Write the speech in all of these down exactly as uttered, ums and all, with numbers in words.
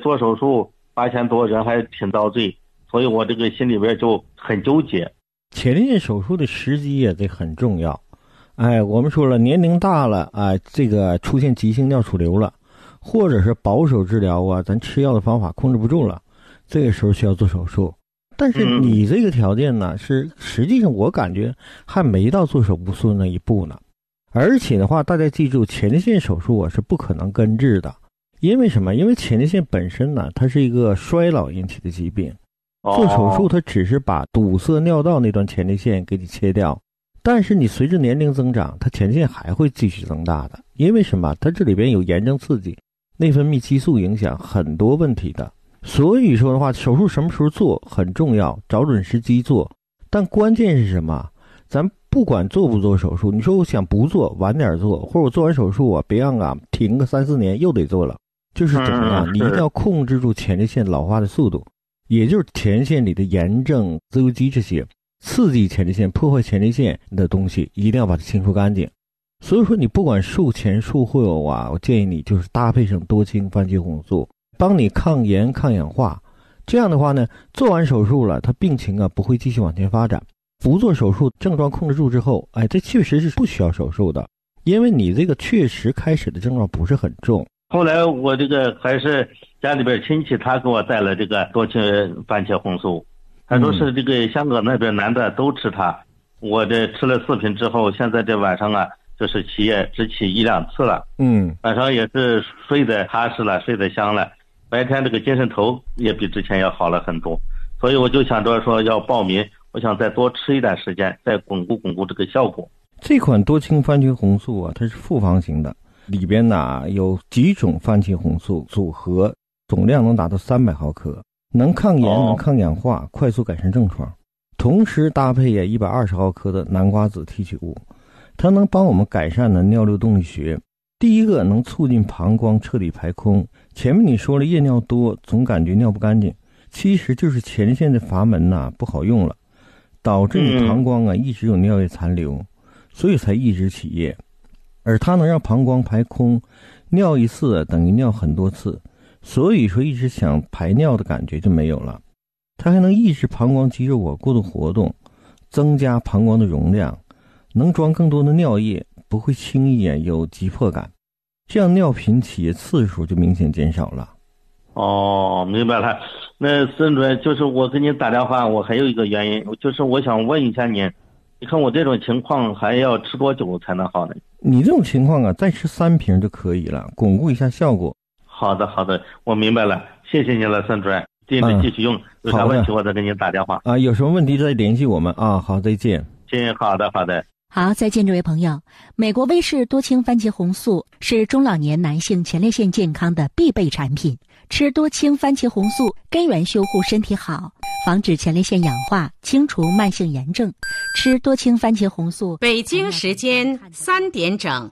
做手术八千多，人还挺遭罪，所以我这个心里边就很纠结。 前列腺手术的时机也得很重要。哎，我们说了，年龄大了，哎，这个出现急性尿储留了，或者是保守治疗啊，咱吃药的方法控制不住了，这个时候需要做手术。但是你这个条件呢，嗯、是实际上我感觉还没到做手术那一步呢。而且的话，大家记住，前列腺手术啊是不可能根治的，因为什么？因为前列腺本身呢，它是一个衰老引起的疾病。做手术它只是把堵塞尿道那段前列腺给你切掉。但是你随着年龄增长，它前列腺还会继续增大的，因为什么？它这里边有炎症刺激、内分泌激素影响很多问题的。所以说的话，手术什么时候做很重要，找准时机做。但关键是什么？咱不管做不做手术，你说我想不做，晚点做，或者我做完手术啊，别让啊停个三四年又得做了，就是怎么样？你一定要控制住前列腺老化的速度，也就是前列腺里的炎症、自由基这些。刺激前列腺、破坏前列腺的东西一定要把它清除干净。所以说你不管术前术后啊，我建议你就是搭配上多氢番茄红素，帮你抗炎抗氧化。这样的话呢，做完手术了，它病情啊不会继续往前发展。不做手术，症状控制住之后，哎，这确实是不需要手术的，因为你这个确实开始的症状不是很重。 后来我这个还是家里边亲戚他给我带了这个多氢番茄红素。他说是这个香港那边男的都吃它，我这吃了四瓶之后，现在这晚上啊，就是起夜只起一两次了，嗯，晚上也是睡得踏实了，睡得香了，白天这个精神头也比之前要好了很多，所以我就想着说要报名，我想再多吃一段时间，再巩固巩固这个效果。 这款多氢番茄红素啊，它是复方型的，里边呢有几种番茄红素组合，总量能达到三百毫克。能抗炎、能抗氧化，快速改善症状。同时搭配也一百二十毫克的南瓜子提取物，它能帮我们改善的尿流动力学。第一个能促进膀胱彻底排空。前面你说了夜尿多，总感觉尿不干净，其实就是前列腺的阀门呐、啊、不好用了，导致你膀胱啊一直有尿液残留，所以才一直起夜。而它能让膀胱排空，尿一次等于尿很多次。所以说一直想排尿的感觉就没有了。它还能抑制膀胱肌肉啊过度活动，增加膀胱的容量，能装更多的尿液，不会轻易啊有急迫感，这样尿频起夜次数就明显减少了。 哦，明白了。那孙主任，就是我给您打电话，我还有一个原因，就是我想问一下您，你看我这种情况还要吃多久才能好呢？ 你这种情况啊，再吃三瓶就可以了，巩固一下效果。 好的好的，我明白了，谢谢您了，孙主任，接着继续用、嗯、有啥问题我再给您打电话啊，有什么问题再联系我们啊。好，再见。 行，好的好的。 好，再见，这位朋友。美国威士多氢番茄红素是中老年男性前列腺健康的必备产品。吃多氢番茄红素根源修护身体好，防止前列腺氧化，清除慢性炎症。吃多氢番茄红素。 北京时间三点整。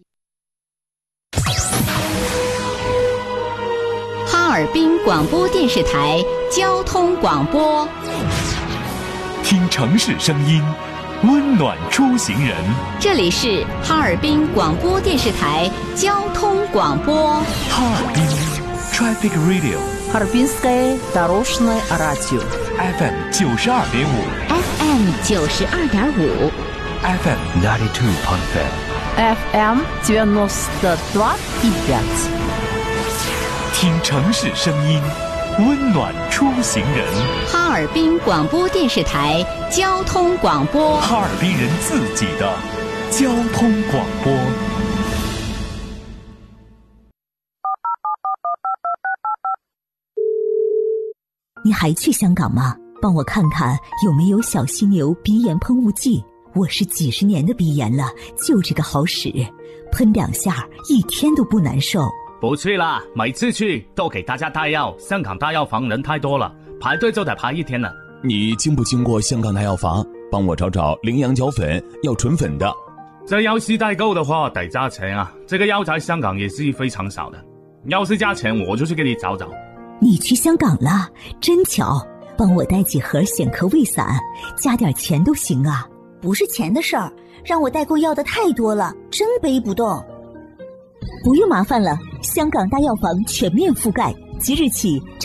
哈尔滨广播电视台交通广播， 听城市声音，温暖出行人。 这里是哈尔滨广播电视台交通广播。 哈尔滨 Traffic Radio， Harbinskaya Doroshnoye Radio F M 九十二点五 F M 九十二点五 F M ninety two point five F M девяносто два и пять。 听城市声音，温暖出行人。 哈尔滨广播电视台交通广播， 哈尔滨人自己的交通广播。 你还去香港吗？帮我看看有没有小犀牛鼻炎喷雾剂。我是几十年的鼻炎了，就这个好使，喷两下一天都不难受。 不去了，每次去都给大家带药，香港大药房人太多了，排队就得排一天了。 你经不经过香港大药房？帮我找找羚羊角粉，要纯粉的。 这药是代购的话得加钱啊，这个药在香港也是非常少的，要是加钱我就去给你找找。 你去香港了，真巧，帮我带几盒显科胃散，加点钱都行啊。 不是钱的事儿，让我代购要的太多了，真背不动。 不用麻烦了，香港大药房全面覆盖，即日起